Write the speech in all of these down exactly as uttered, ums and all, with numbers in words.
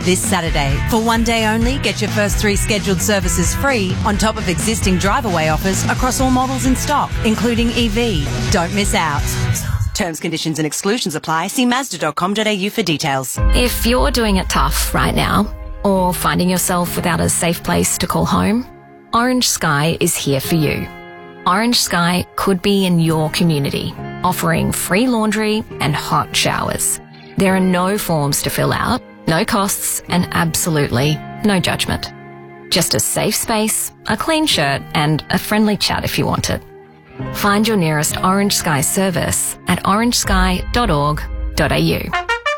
this Saturday. For one day only, get your first three scheduled services free on top of existing drive-away offers across all models in stock, including E V. Don't miss out. Terms, conditions and exclusions apply. See mazda dot com dot a u for details. If you're doing it tough right now, or finding yourself without a safe place to call home, Orange Sky is here for you. Orange Sky could be in your community, offering free laundry and hot showers. There are no forms to fill out, no costs, and absolutely no judgment. Just a safe space, a clean shirt, and a friendly chat if you want it. Find your nearest Orange Sky service at orange sky dot org dot a u.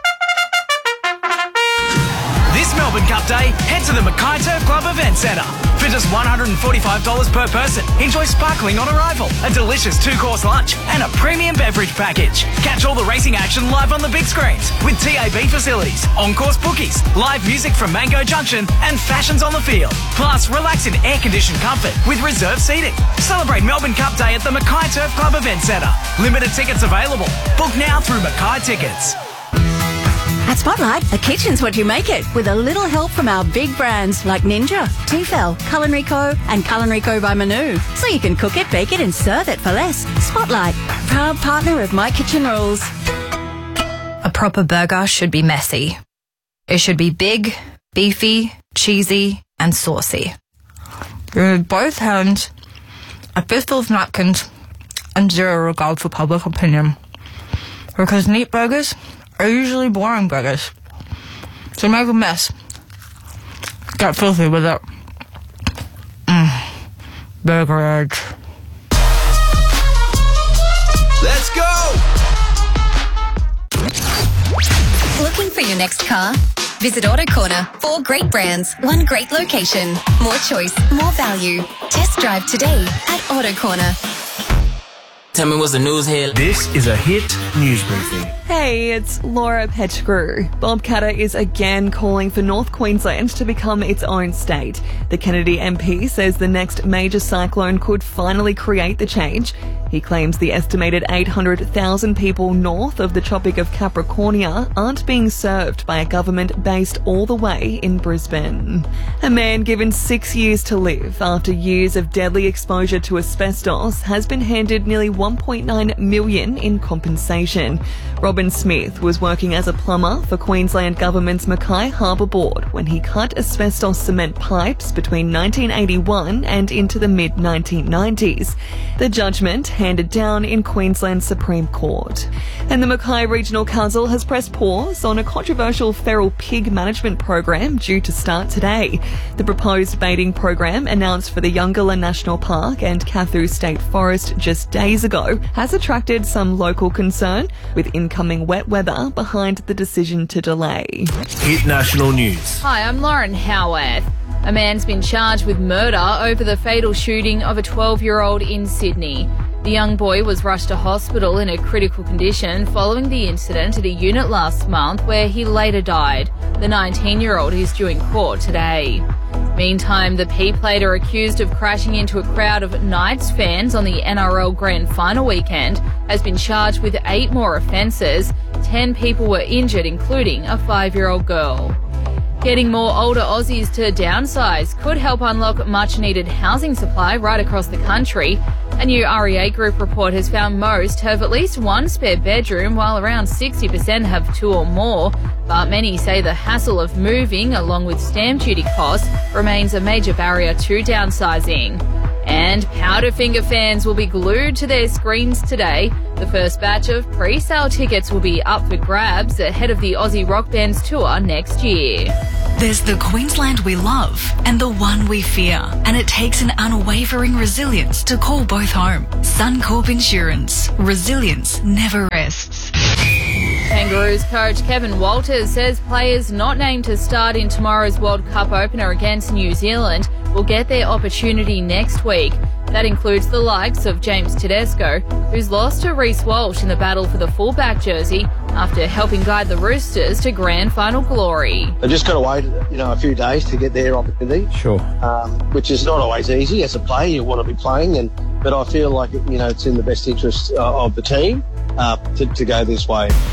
This Melbourne Cup Day, head to the Mackay Turf Club Event Centre. For just one hundred forty-five dollars per person, enjoy sparkling on arrival, a delicious two-course lunch and a premium beverage package. Catch all the racing action live on the big screens with T A B facilities, on-course bookies, live music from Mango Junction and fashions on the field. Plus, relax in air-conditioned comfort with reserved seating. Celebrate Melbourne Cup Day at the Mackay Turf Club Event Centre. Limited tickets available. Book now through Mackay Tickets. At Spotlight, a kitchen's what you make it, with a little help from our big brands like Ninja, Tefal, Culinary Co and Culinary Co by Manu. So you can cook it, bake it and serve it for less. Spotlight, proud partner of My Kitchen Rules. A proper burger should be messy. It should be big, beefy, cheesy and saucy. You need both hands, a fistful of napkins and zero regard for public opinion. Because neat burgers are usually boring burgers. So make a mess. Get filthy with it. Mm. Burger edge. Let's go! Looking for your next car? Visit Auto Corner. Four great brands, one great location. More choice, more value. Test drive today at Auto Corner. Tell me what's the news here. This is a Hit News Briefing. Hey, it's Laura Pettigrew. Bob Katter is again calling for North Queensland to become its own state. The Kennedy M P says the next major cyclone could finally create the change. He claims the estimated eight hundred thousand people north of the Tropic of Capricornia aren't being served by a government based all the way in Brisbane. A man given six years to live after years of deadly exposure to asbestos has been handed nearly one point nine million dollars in compensation. Robin Smith was working as a plumber for Queensland Government's Mackay Harbour Board when he cut asbestos cement pipes between nineteen eighty-one and into the mid nineteen nineties. The judgment handed down in Queensland Supreme Court. And the Mackay Regional Council has pressed pause on a controversial feral pig management program due to start today. The proposed baiting program, announced for the Yungala National Park and Kathu State Forest just days ago, has attracted some local concern, with incoming wet weather behind the decision to delay. Hit National News. Hi, I'm Lauren Howarth. A man's been charged with murder over the fatal shooting of a twelve-year-old in Sydney. The young boy was rushed to hospital in a critical condition following the incident at a unit last month where he later died. The nineteen-year-old is due in court today. Meantime, the P-plater accused of crashing into a crowd of Knights fans on the N R L Grand Final weekend has been charged with eight more offences. Ten people were injured, including a five-year-old girl. Getting more older Aussies to downsize could help unlock much-needed housing supply right across the country. A new R E A Group report has found most have at least one spare bedroom, while around sixty percent have two or more. But many say the hassle of moving, along with stamp duty costs, remains a major barrier to downsizing. And Powderfinger fans will be glued to their screens today. The first batch of pre-sale tickets will be up for grabs ahead of the Aussie rock band's tour next year. There's the Queensland we love and the one we fear, and it takes an unwavering resilience to call both home. Suncorp Insurance. Resilience never rests. Kangaroos coach Kevin Walters says players not named to start in tomorrow's World Cup opener against New Zealand will get their opportunity next week. That includes the likes of James Tedesco, who's lost to Reece Walsh in the battle for the fullback jersey after helping guide the Roosters to grand final glory. They just got to wait, you know, a few days to get their opportunity. Sure. Um, which is not always easy. As a player, you want to be playing, and but I feel like, you know, it's in the best interest uh, of the team uh, to, to go this way.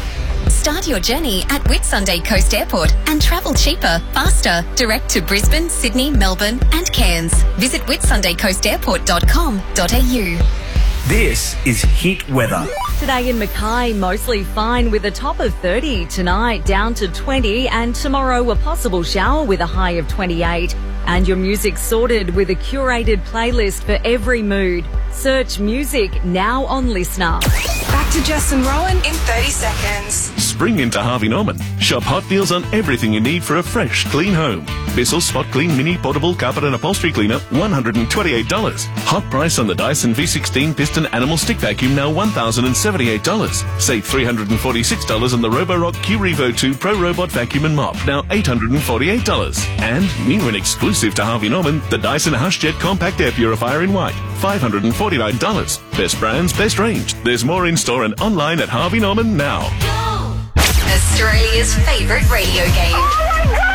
Start your journey at Whitsunday Coast Airport and travel cheaper, faster, direct to Brisbane, Sydney, Melbourne and Cairns. Visit whitsunday coast airport dot com dot a u. This is Heat Weather. Today in Mackay, mostly fine with a top of thirty. Tonight, down to twenty. And tomorrow, a possible shower with a high of twenty-eight. And your music sorted with a curated playlist for every mood. Search music now on Listener. Back to Jess and Rowan in thirty seconds. Spring into Harvey Norman. Shop hot deals on everything you need for a fresh, clean home. Bissell Spot Clean Mini Portable Carpet and Upholstery Cleaner, one hundred twenty-eight dollars. Hot price on the Dyson V sixteen Piston Animal Stick Vacuum, now one thousand seventy-eight dollars. Save three hundred forty-six dollars on the Roborock Q Revo two Pro Robot Vacuum and Mop, now eight hundred forty-eight dollars. And, new and exclusive to Harvey Norman, the Dyson HushJet Compact Air Purifier in white, five hundred forty-nine dollars. Best brands, best range. There's more in store and online at Harvey Norman now. Australia's favourite radio game. Oh my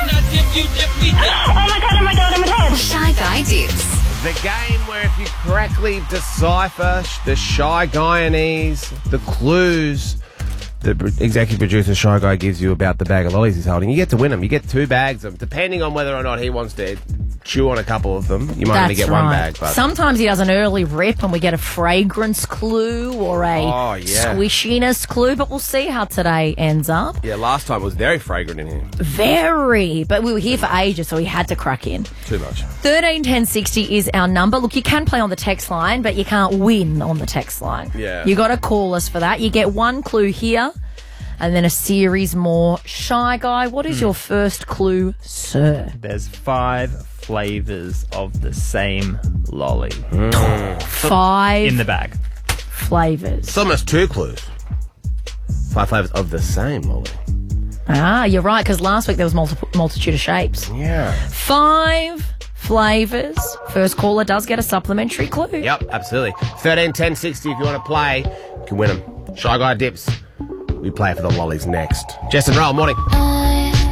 god, oh my god, oh my god. Shy Guy Dips. The game where if you correctly decipher the Shy Guyanese, the clues the executive producer Shy Guy gives you about the bag of lollies he's holding, you get to win them. You get two bags of them, depending on whether or not he wants to chew on a couple of them. You might only get right. one bag. But sometimes he does an early rip and we get a fragrance clue or a oh, yeah. squishiness clue, but we'll see how today ends up. Yeah, last time it was very fragrant in here. Very. But we were here for ages, so we had to crack in. Too much. thirteen ten sixty is our number. Look, you can play on the text line, but you can't win on the text line. Yeah. You got to call us for that. You get one clue here and then a series more. Shy Guy, what is mm. your first clue, sir? There's five flavours of the same lolly. Mm. Five in the bag. Flavours. It's almost two clues. Five flavours of the same lolly. Ah, you're right, because last week there was multi- multitude of shapes. Yeah. Five flavours. First caller does get a supplementary clue. Yep, absolutely. thirteen ten sixty if you want to play. You can win them. Shy Guy Dips. We play for the lollies next. Jess and Roll, morning.